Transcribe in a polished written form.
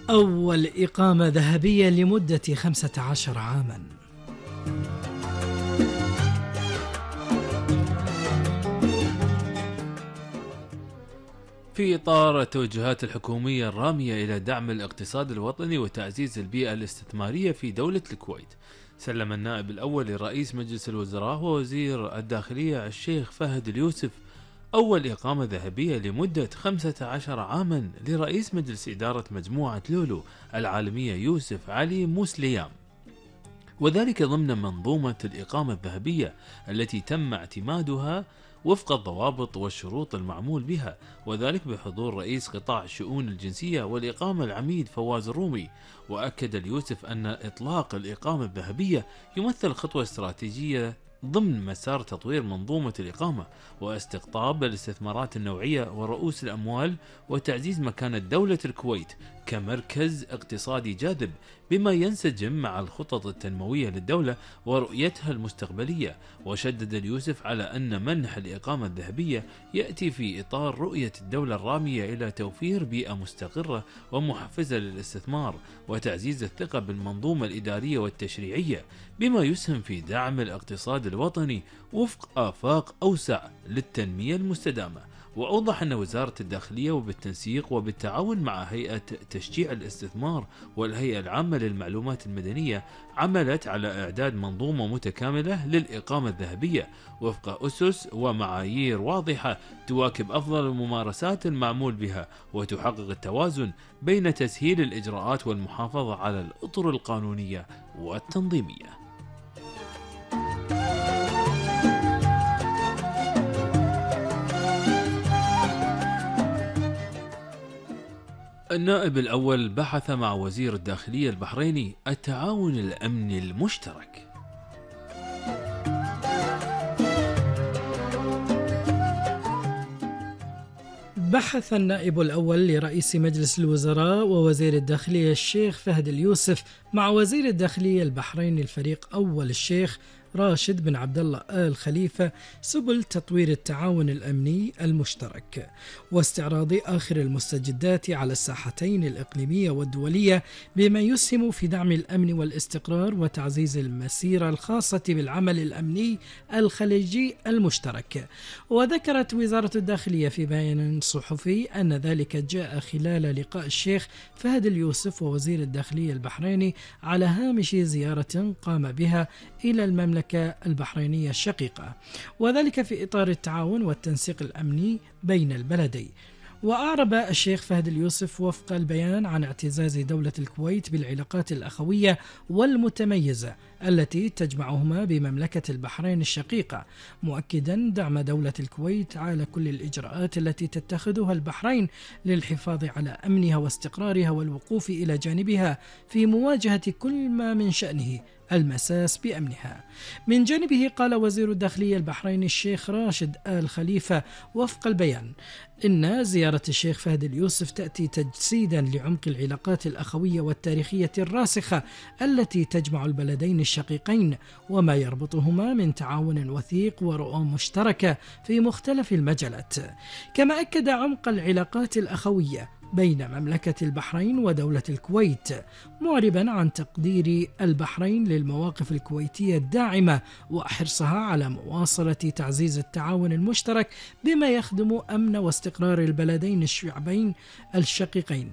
أول إقامة ذهبية لمدة 15 عاماً. في إطار التوجهات الحكومية الرامية إلى دعم الاقتصاد الوطني وتعزيز البيئة الاستثمارية في دولة الكويت، سلم النائب الأول لرئيس مجلس الوزراء ووزير الداخلية الشيخ فهد اليوسف أول إقامة ذهبية لمدة 15 عاما لرئيس مجلس إدارة مجموعة لولو العالمية يوسف علي موسليام، وذلك ضمن منظومة الإقامة الذهبية التي تم اعتمادها وفق الضوابط والشروط المعمول بها، وذلك بحضور رئيس قطاع الشؤون الجنسية والإقامة العميد فواز الرومي. وأكد اليوسف أن إطلاق الإقامة الذهبية يمثل خطوة استراتيجية ضمن مسار تطوير منظومة الإقامة واستقطاب الاستثمارات النوعية ورؤوس الأموال وتعزيز مكانة دولة الكويت كمركز اقتصادي جاذب، بما ينسجم مع الخطط التنموية للدولة ورؤيتها المستقبلية. وشدد اليوسف على أن منح الإقامة الذهبية يأتي في إطار رؤية الدولة الرامية إلى توفير بيئة مستقرة ومحفزة للاستثمار وتعزيز الثقة بالمنظومة الإدارية والتشريعية، بما يسهم في دعم الاقتصاد الوطني وفق آفاق أوسع للتنمية المستدامة. وأوضح أن وزارة الداخلية وبالتنسيق وبالتعاون مع هيئة تشجيع الاستثمار والهيئة العامة للمعلومات المدنية عملت على إعداد منظومة متكاملة للإقامة الذهبية وفق أسس ومعايير واضحة تواكب أفضل الممارسات المعمول بها وتحقق التوازن بين تسهيل الإجراءات والمحافظة على الأطر القانونية والتنظيمية. النائب الأول بحث مع وزير الداخلية البحريني التعاون الأمني المشترك. بحث النائب الأول لرئيس مجلس الوزراء ووزير الداخلية الشيخ فهد اليوسف مع وزير الداخلية البحريني الفريق أول الشيخ راشد بن عبد الله آل خليفة سبل تطوير التعاون الأمني المشترك واستعراض آخر المستجدات على الساحتين الإقليمية والدولية بما يسهم في دعم الأمن والاستقرار وتعزيز المسيرة الخاصة بالعمل الأمني الخليجي المشترك. وذكرت وزارة الداخلية في بيان صحفي أن ذلك جاء خلال لقاء الشيخ فهد اليوسف ووزير الداخلية البحريني على هامش زيارة قام بها إلى المملكة البحرينية الشقيقة، وذلك في إطار التعاون والتنسيق الأمني بين البلدين. وأعرب الشيخ فهد اليوسف وفق البيان عن اعتزاز دولة الكويت بالعلاقات الأخوية والمتميزة التي تجمعهما بمملكة البحرين الشقيقة، مؤكدا دعم دولة الكويت على كل الإجراءات التي تتخذها البحرين للحفاظ على أمنها واستقرارها والوقوف إلى جانبها في مواجهة كل ما من شأنه المساس بأمنها. من جانبه قال وزير الداخلية البحريني الشيخ راشد آل خليفة وفق البيان إن زيارة الشيخ فهد اليوسف تأتي تجسيدا لعمق العلاقات الأخوية والتاريخية الراسخة التي تجمع البلدين الشقيقين وما يربطهما من تعاون وثيق ورؤى مشتركة في مختلف المجالات. كما أكد عمق العلاقات الأخوية بين مملكة البحرين ودولة الكويت، معربا عن تقدير البحرين للمواقف الكويتية الداعمة وحرصها على مواصلة تعزيز التعاون المشترك بما يخدم أمن واستقرار البلدين الشعبين الشقيقين،